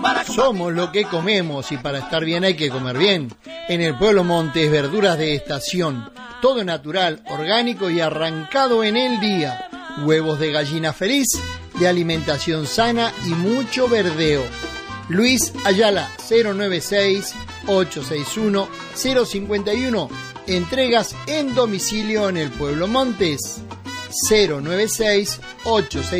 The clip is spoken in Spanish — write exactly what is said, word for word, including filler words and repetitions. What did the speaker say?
Somos lo que comemos y para estar bien hay que comer bien. En el Pueblo Montes, verduras de estación, todo natural, orgánico y arrancado en el día. Huevos de gallina feliz, de alimentación sana y mucho verdeo. Luis Ayala, cero nueve seis, ocho seis uno, cero cinco uno. Entregas en domicilio en el Pueblo Montes, cero nueve seis, ocho seis uno.